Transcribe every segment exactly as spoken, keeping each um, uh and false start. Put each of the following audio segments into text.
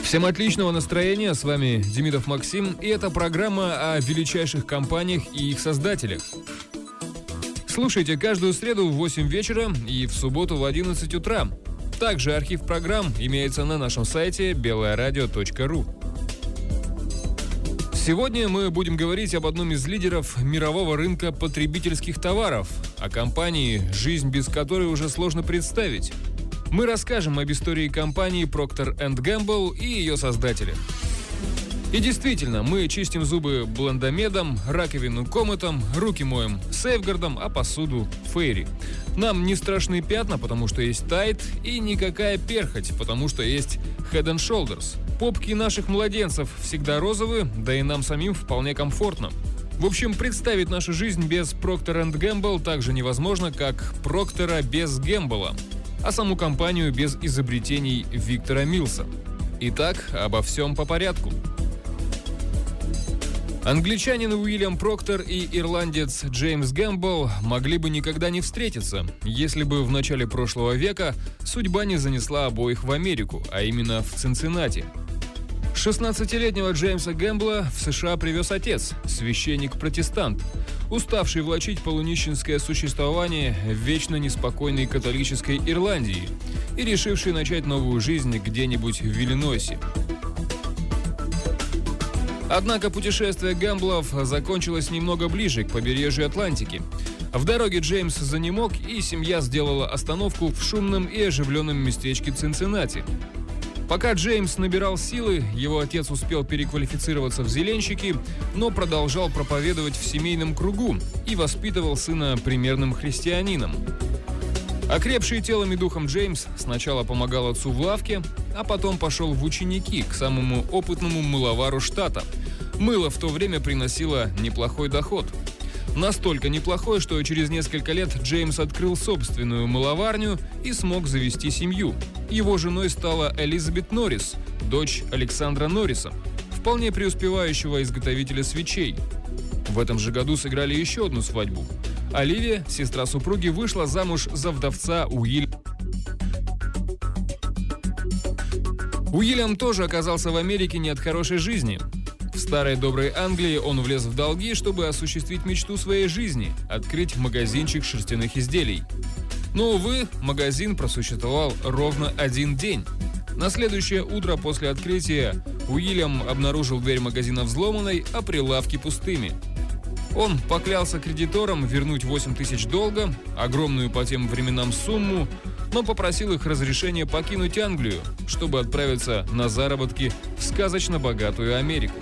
Всем отличного настроения, с вами Демидов Максим, и это программа о величайших компаниях и их создателях. Слушайте каждую среду в восемь вечера и в субботу в одиннадцать утра. Также архив программ имеется на нашем сайте белое радио точка ру. Сегодня мы будем говорить об одном из лидеров мирового рынка потребительских товаров, о компании, жизнь без которой уже сложно представить. Мы расскажем об истории компании Procter энд Gamble и ее создателях. И действительно, мы чистим зубы блендомедом, раковину кометом, руки моем сейфгардом, а посуду фейри. Нам не страшны пятна, потому что есть Tide, и никакая перхоть, потому что есть Head энд Shoulders. Попки наших младенцев всегда розовые, да и нам самим вполне комфортно. В общем, представить нашу жизнь без Procter энд Gamble так же невозможно, как Проктора без Гэмбла, а саму компанию без изобретений Виктора Милса. Итак, обо всем по порядку. Англичанин Уильям Проктор и ирландец Джеймс Гэмбл могли бы никогда не встретиться, если бы в начале прошлого века судьба не занесла обоих в Америку, а именно в Цинциннати. шестнадцатилетнего Джеймса Гэмбла в США привез отец, священник-протестант, уставший влачить полунищенское существование в вечно неспокойной католической Ирландии и решивший начать новую жизнь где-нибудь в Иллинойсе. Однако путешествие Гэмблов закончилось немного ближе к побережью Атлантики. В дороге Джеймс занемог, и семья сделала остановку в шумном и оживленном местечке Цинциннати. Пока Джеймс набирал силы, его отец успел переквалифицироваться в зеленщики, но продолжал проповедовать в семейном кругу и воспитывал сына примерным христианином. Окрепший телом и духом Джеймс сначала помогал отцу в лавке, а потом пошел в ученики к самому опытному мыловару штата. Мыло в то время приносило неплохой доход. Настолько неплохой, что через несколько лет Джеймс открыл собственную мыловарню и смог завести семью. Его женой стала Элизабет Норрис, дочь Александра Норриса, вполне преуспевающего изготовителя свечей. В этом же году сыграли еще одну свадьбу. Оливия, сестра супруги, вышла замуж за вдовца Уильяма. Уильям тоже оказался в Америке не от хорошей жизни. В старой доброй Англии он влез в долги, чтобы осуществить мечту своей жизни – открыть магазинчик шерстяных изделий. Но, увы, магазин просуществовал ровно один день. На следующее утро после открытия Уильям обнаружил дверь магазина взломанной, а прилавки пустыми. Он поклялся кредиторам вернуть восемь тысяч долга, огромную по тем временам сумму, но попросил их разрешения покинуть Англию, чтобы отправиться на заработки в сказочно богатую Америку.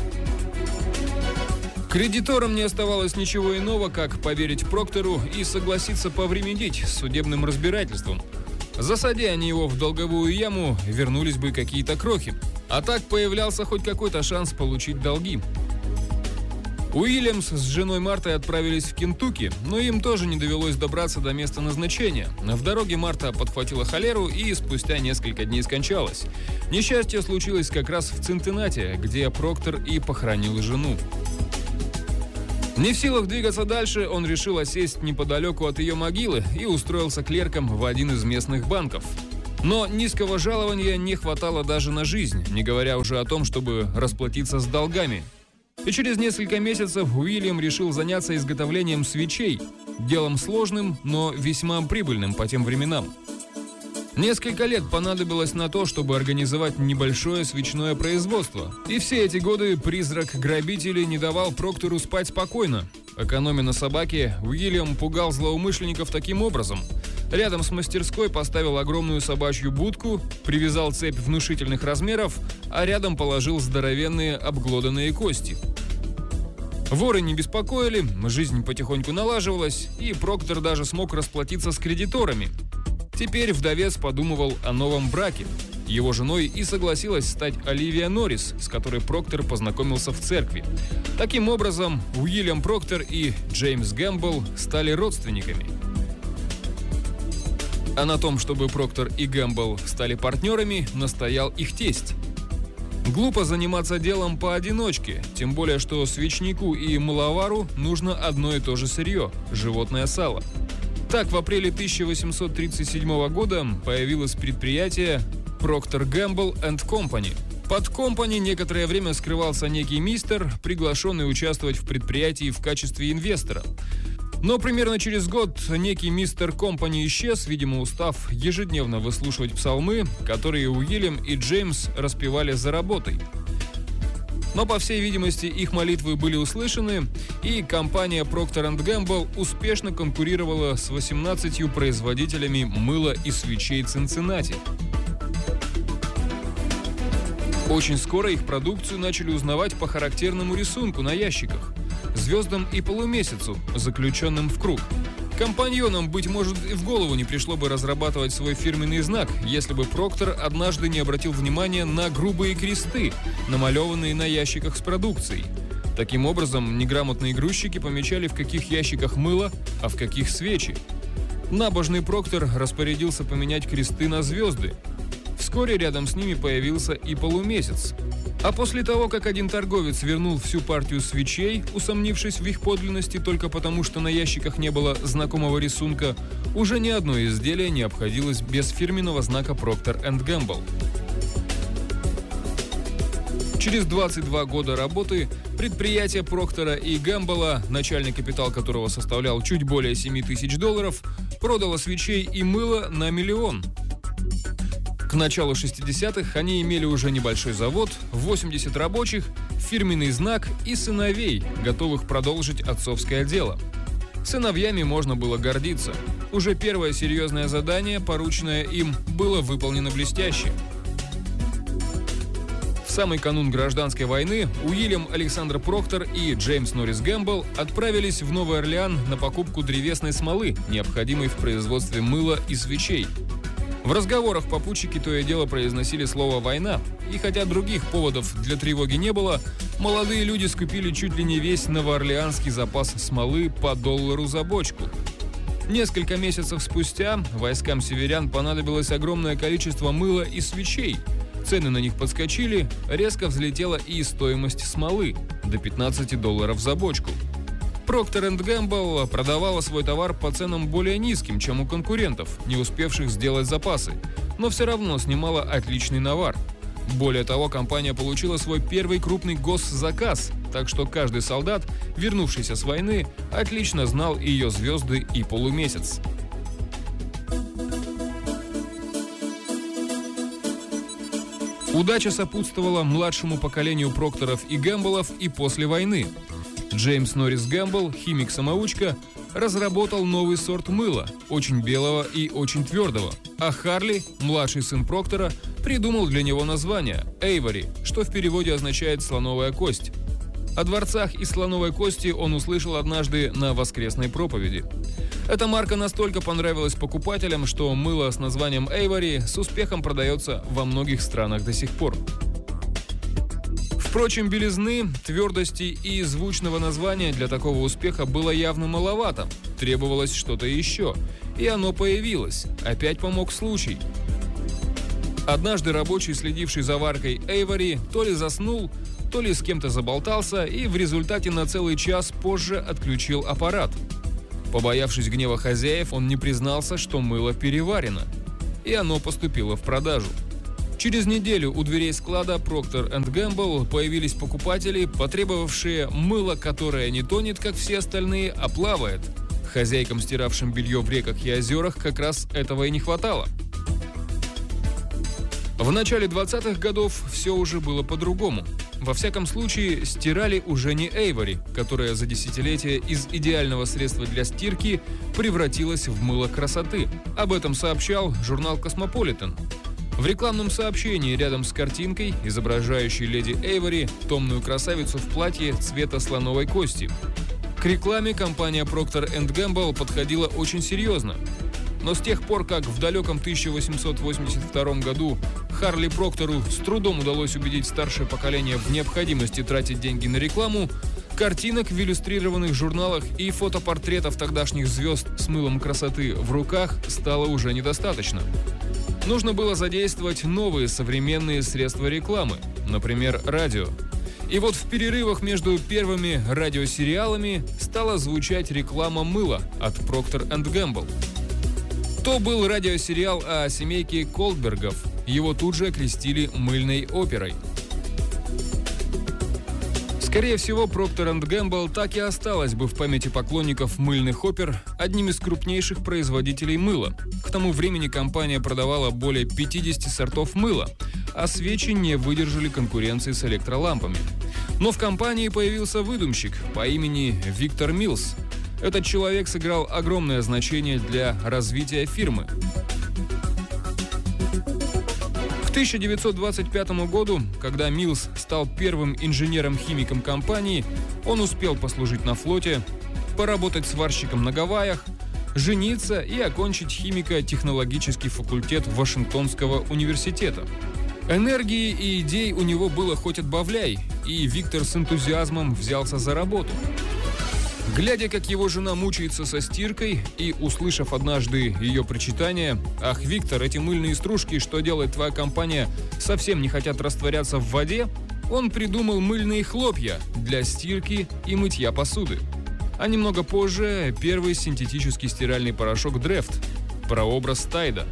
Кредиторам не оставалось ничего иного, как поверить Проктору и согласиться повременить с судебным разбирательством. Засади они его в долговую яму, вернулись бы какие-то крохи, а так появлялся хоть какой-то шанс получить долги. Уильямс с женой Мартой отправились в Кентукки, но им тоже не довелось добраться до места назначения. В дороге Марта подхватила холеру и спустя несколько дней скончалась. Несчастье случилось как раз в Цинциннати, где Проктор и похоронил жену. Не в силах двигаться дальше, он решил осесть неподалеку от ее могилы и устроился клерком в один из местных банков. Но низкого жалования не хватало даже на жизнь, не говоря уже о том, чтобы расплатиться с долгами. И через несколько месяцев Уильям решил заняться изготовлением свечей, делом сложным, но весьма прибыльным по тем временам. Несколько лет понадобилось на то, чтобы организовать небольшое свечное производство, и все эти годы призрак грабителей не давал Проктору спать спокойно. Экономя на собаке, Уильям пугал злоумышленников таким образом. Рядом с мастерской поставил огромную собачью будку, привязал цепь внушительных размеров, а рядом положил здоровенные обглоданные кости. Воры не беспокоили, жизнь потихоньку налаживалась, и Проктор даже смог расплатиться с кредиторами. Теперь вдовец подумывал о новом браке. Его женой и согласилась стать Оливия Норрис, с которой Проктор познакомился в церкви. Таким образом, Уильям Проктор и Джеймс Гэмбл стали родственниками. А на том, чтобы Проктор и Гэмбл стали партнерами, настоял их тесть. Глупо заниматься делом поодиночке, тем более, что свечнику и мыловару нужно одно и то же сырье – животное сало. Так, в апреле тысяча восемьсот тридцать седьмого года появилось предприятие Procter Gamble энд Company. Под Company некоторое время скрывался некий мистер, приглашенный участвовать в предприятии в качестве инвестора. Но примерно через год некий мистер Company исчез, видимо, устав ежедневно выслушивать псалмы, которые Уильям и Джеймс распевали за работой. Но, по всей видимости, их молитвы были услышаны, и компания Procter энд Gamble успешно конкурировала с восемнадцатью производителями мыла и свечей Цинциннати. Очень скоро их продукцию начали узнавать по характерному рисунку на ящиках, звездам и полумесяцу, заключенным в круг. Компаньонам, быть может, и в голову не пришло бы разрабатывать свой фирменный знак, если бы Проктор однажды не обратил внимания на грубые кресты, намалеванные на ящиках с продукцией. Таким образом, неграмотные грузчики помечали, в каких ящиках мыло, а в каких свечи. Набожный Проктор распорядился поменять кресты на звезды. Вскоре рядом с ними появился и полумесяц. А после того, как один торговец вернул всю партию свечей, усомнившись в их подлинности только потому, что на ящиках не было знакомого рисунка, уже ни одно изделие не обходилось без фирменного знака Procter энд Gamble. Через двадцать два года работы предприятие Проктора и Гэмбла, начальный капитал которого составлял чуть более семь тысяч долларов, продало свечей и мыла на миллион. К началу шестидесятых они имели уже небольшой завод, восемьдесят рабочих, фирменный знак и сыновей, готовых продолжить отцовское дело. Сыновьями можно было гордиться. Уже первое серьезное задание, порученное им, было выполнено блестяще. В самый канун гражданской войны Уильям Александр Проктор и Джеймс Норрис Гэмбл отправились в Новый Орлеан на покупку древесной смолы, необходимой в производстве мыла и свечей. В разговорах попутчики то и дело произносили слово «война», и хотя других поводов для тревоги не было, молодые люди скупили чуть ли не весь новоорлеанский запас смолы по доллару за бочку. Несколько месяцев спустя войскам северян понадобилось огромное количество мыла и свечей. Цены на них подскочили, резко взлетела и стоимость смолы – до пятнадцати долларов за бочку. Procter энд Gamble продавала свой товар по ценам более низким, чем у конкурентов, не успевших сделать запасы, но все равно снимала отличный навар. Более того, компания получила свой первый крупный госзаказ, так что каждый солдат, вернувшийся с войны, отлично знал ее звезды и полумесяц. Удача сопутствовала младшему поколению Прокторов и Гэмблов и после войны. Джеймс Норрис Гэмбл, химик-самоучка, разработал новый сорт мыла, очень белого и очень твердого, а Харли, младший сын Проктора, придумал для него название «Эйвори», что в переводе означает «слоновая кость». О дворцах из слоновой кости он услышал однажды на воскресной проповеди. Эта марка настолько понравилась покупателям, что мыло с названием «Эйвори» с успехом продается во многих странах до сих пор. Впрочем, белизны, твердости и звучного названия для такого успеха было явно маловато. Требовалось что-то еще. И оно появилось. Опять помог случай. Однажды рабочий, следивший за варкой Эйвори, то ли заснул, то ли с кем-то заболтался и в результате на целый час позже отключил аппарат. Побоявшись гнева хозяев, он не признался, что мыло переварено. И оно поступило в продажу. Через неделю у дверей склада Procter энд Gamble появились покупатели, потребовавшие мыло, которое не тонет, как все остальные, а плавает. Хозяйкам, стиравшим белье в реках и озерах, как раз этого и не хватало. В начале двадцатых годов все уже было по-другому. Во всяком случае, стирали уже не Эйвори, которая за десятилетия из идеального средства для стирки превратилась в мыло красоты. Об этом сообщал журнал «Космополитен». В рекламном сообщении рядом с картинкой, изображающей леди Эйвори, томную красавицу в платье цвета слоновой кости. К рекламе компания Procter энд Gamble подходила очень серьезно. Но с тех пор, как в далеком тысяча восемьсот восемьдесят втором году Харли Проктору с трудом удалось убедить старшее поколение в необходимости тратить деньги на рекламу, картинок в иллюстрированных журналах и фотопортретов тогдашних звезд с мылом красоты в руках стало уже недостаточно. Нужно было задействовать новые современные средства рекламы, например, радио. И вот в перерывах между первыми радиосериалами стала звучать реклама мыла от Procter энд Gamble. То был радиосериал о семейке Колдбергов. Его тут же окрестили мыльной оперой. Скорее всего, Procter энд Gamble так и осталась бы в памяти поклонников мыльных опер одним из крупнейших производителей мыла. К тому времени компания продавала более пятидесяти сортов мыла, а свечи не выдержали конкуренции с электролампами. Но в компании появился выдумщик по имени Виктор Миллс. Этот человек сыграл огромное значение для развития фирмы. К тысяча девятьсот двадцать пятому году, когда Миллс стал первым инженером-химиком компании, он успел послужить на флоте, поработать сварщиком на Гавайях, жениться и окончить химико-технологический факультет Вашингтонского университета. Энергии и идей у него было хоть отбавляй, и Виктор с энтузиазмом взялся за работу. Глядя, как его жена мучается со стиркой, и услышав однажды ее причитание: «Ах, Виктор, эти мыльные стружки, что делает твоя компания, совсем не хотят растворяться в воде», он придумал мыльные хлопья для стирки и мытья посуды. А немного позже первый синтетический стиральный порошок Дрефт, прообраз Тайда.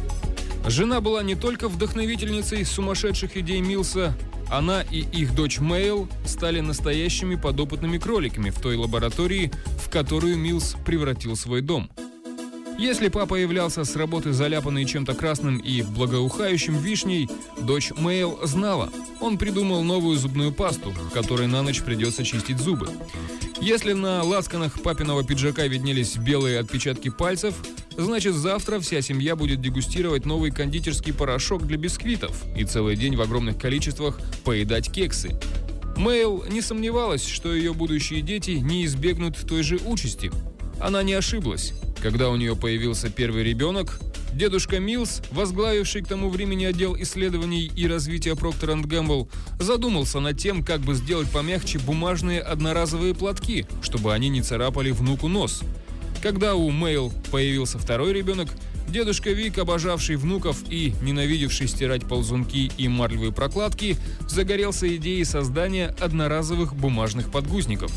Жена была не только вдохновительницей сумасшедших идей Миллса, она и их дочь Мэйл стали настоящими подопытными кроликами в той лаборатории, в которую Миллс превратил свой дом. Если папа являлся с работы заляпанный чем-то красным и благоухающим вишней, дочь Мэйл знала, он придумал новую зубную пасту, которой на ночь придется чистить зубы. Если на лацканах папиного пиджака виднелись белые отпечатки пальцев, значит, завтра вся семья будет дегустировать новый кондитерский порошок для бисквитов и целый день в огромных количествах поедать кексы. Мэйл не сомневалась, что ее будущие дети не избегнут той же участи. Она не ошиблась. Когда у нее появился первый ребенок, дедушка Миллс, возглавивший к тому времени отдел исследований и развития Procter энд Gamble, задумался над тем, как бы сделать помягче бумажные одноразовые платки, чтобы они не царапали внуку нос. Когда у Мэйл появился второй ребенок, дедушка Вик, обожавший внуков и ненавидевший стирать ползунки и марлевые прокладки, загорелся идеей создания одноразовых бумажных подгузников.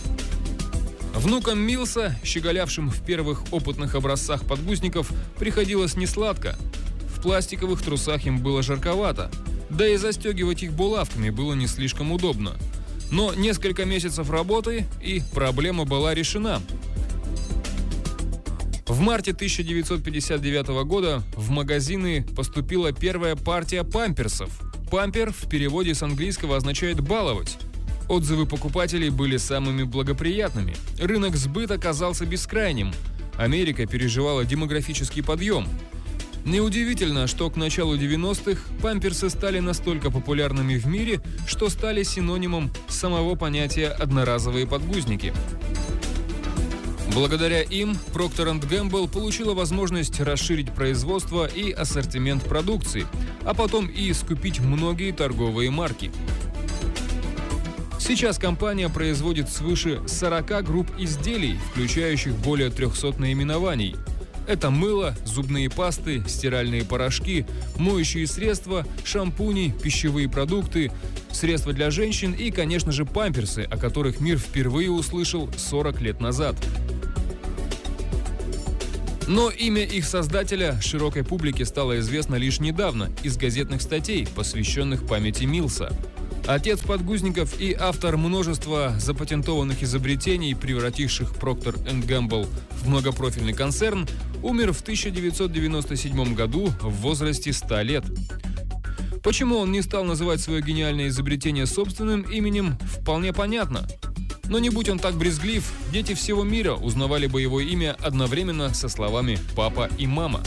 Внукам Миллса, щеголявшим в первых опытных образцах подгузников, приходилось несладко. В пластиковых трусах им было жарковато, да и застегивать их булавками было не слишком удобно. Но несколько месяцев работы, и проблема была решена. В марте тысяча девятьсот пятьдесят девятого года в магазины поступила первая партия памперсов. Пампер в переводе с английского означает «баловать». Отзывы покупателей были самыми благоприятными. Рынок сбыта казался бескрайним. Америка переживала демографический подъем. Неудивительно, что к началу девяностых памперсы стали настолько популярными в мире, что стали синонимом самого понятия «одноразовые подгузники». Благодаря им Procter энд Gamble получила возможность расширить производство и ассортимент продукции, а потом и скупить многие торговые марки. Сейчас компания производит свыше сорока групп изделий, включающих более трехсот наименований. Это мыло, зубные пасты, стиральные порошки, моющие средства, шампуни, пищевые продукты, средства для женщин и, конечно же, памперсы, о которых мир впервые услышал сорок лет назад. Но имя их создателя широкой публике стало известно лишь недавно из газетных статей, посвященных памяти Миллса. Отец подгузников и автор множества запатентованных изобретений, превративших Procter энд Gamble в многопрофильный концерн, умер в тысяча девятьсот девяносто седьмом году в возрасте ста лет. Почему он не стал называть свое гениальное изобретение собственным именем, вполне понятно. Но не будь он так брезглив, дети всего мира узнавали бы его имя одновременно со словами «папа» и «мама».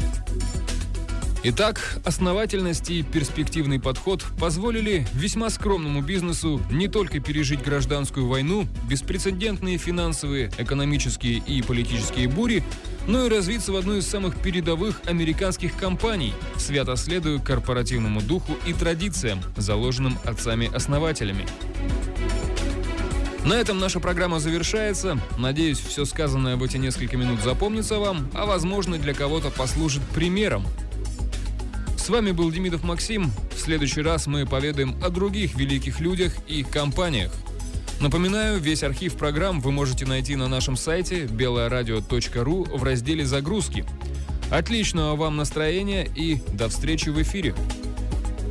Итак, основательность и перспективный подход позволили весьма скромному бизнесу не только пережить гражданскую войну, беспрецедентные финансовые, экономические и политические бури, но и развиться в одну из самых передовых американских компаний, свято следуя корпоративному духу и традициям, заложенным отцами-основателями. На этом наша программа завершается. Надеюсь, все сказанное в эти несколько минут запомнится вам, а возможно, для кого-то послужит примером. С вами был Демидов Максим. В следующий раз мы поведаем о других великих людях и компаниях. Напоминаю, весь архив программ вы можете найти на нашем сайте белое радио точка ру в разделе «Загрузки». Отличного вам настроения и до встречи в эфире!